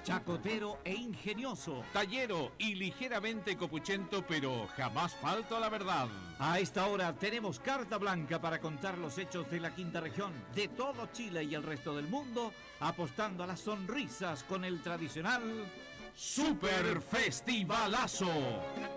chacotero e ingenioso, tallero y ligeramente copuchento, pero jamás falto a la verdad. A esta hora tenemos carta blanca para contar los hechos de la quinta región, de todo Chile y el resto del mundo, apostando a las sonrisas con el tradicional Super Festivalazo.